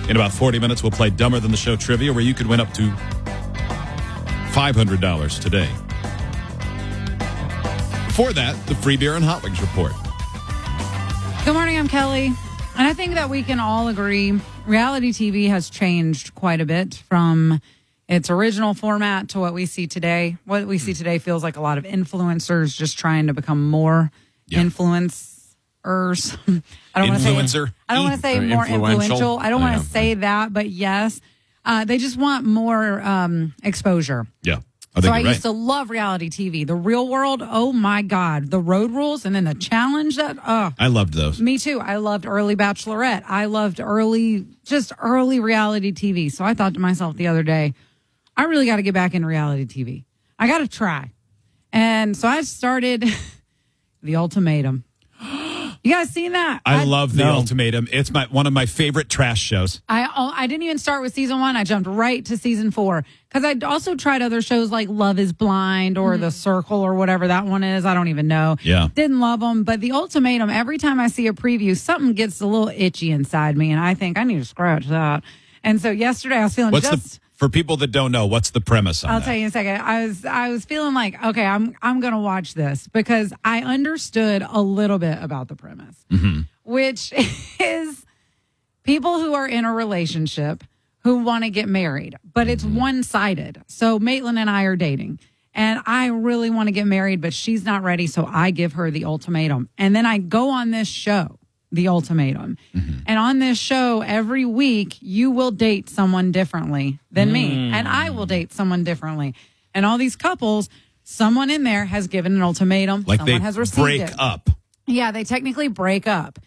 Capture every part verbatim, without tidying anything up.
In about forty minutes, we'll play Dumber Than the Show trivia, where you could win up to five hundred dollars today. Before that, the Free Beer and Hot Wings report. Good morning, I'm Kelly. And I think that we can all agree reality T V has changed quite a bit from its original format to what we see today. What we see today feels like a lot of influencers just trying to become more yeah. influencers. I don't want to say Influencer. I don't want to say more influential. influential. I don't want Yeah. to say that, but yes, uh, they just want more um, exposure. Yeah. I think So I you're used right. to love reality T V. The Real World, oh my God. The Road Rules and then the Challenge. That oh, I loved those. me too. I loved early Bachelorette. I loved early, just early reality T V. So I thought to myself the other day, I really got to get back into reality T V. I got to try. And so I started The Ultimatum. You guys seen that? I, I love The no. Ultimatum. It's my one of my favorite trash shows. I I didn't even start with season one. I jumped right to season four because I also tried other shows like Love is Blind or The Circle or whatever that one is. I don't even know. Yeah. Didn't love them. But The Ultimatum, every time I see a preview, something gets a little itchy inside me. And I think I need to scratch that. And so yesterday I was feeling What's just... the for people that don't know, what's the premise on I'll that? tell you in a second. I was I was feeling like, okay, I'm I'm gonna watch this because I understood a little bit about the premise, Mm-hmm. which is people who are in a relationship who want to get married, but it's Mm-hmm. one sided. So Maitland and I are dating, and I really want to get married, but she's not ready, so I give her the ultimatum, and then I go on this show. The Ultimatum. Mm-hmm. And on this show, every week, you will date someone differently than mm. me. And I will date someone differently. And all these couples, someone in there has given an ultimatum. Like someone they has received break it. up. Yeah, they technically break up.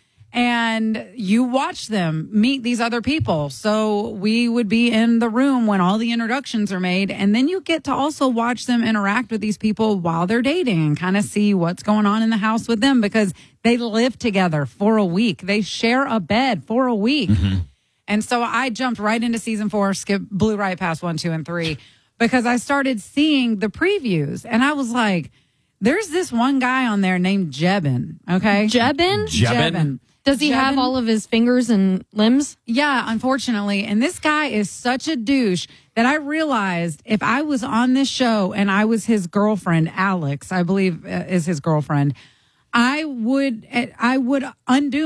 And you watch them meet these other people. So we would be in the room when all the introductions are made. And then you get to also watch them interact with these people while they're dating and kind of see what's going on in the house with them because they live together for a week. They share a bed for a week. Mm-hmm. And so I jumped right into season four, skipped, blew right past one, two, and three because I started seeing the previews. And I was like, there's this one guy on there named Jebin. Okay. Jebin? Jebin? Does he Jebin? have all of his fingers and limbs? Yeah, unfortunately. And this guy is such a douche that I realized if I was on this show and I was his girlfriend, Alex, I believe uh, is his girlfriend, I would I would undo